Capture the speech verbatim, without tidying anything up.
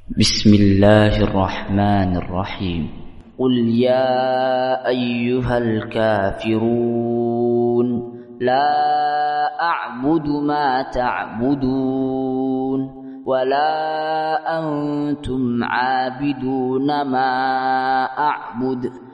بسم الله الرحمن الرحيم. قل يا أيها الكافرون لا أعبد ما تعبدون ولا أنتم عابدون ما أعبد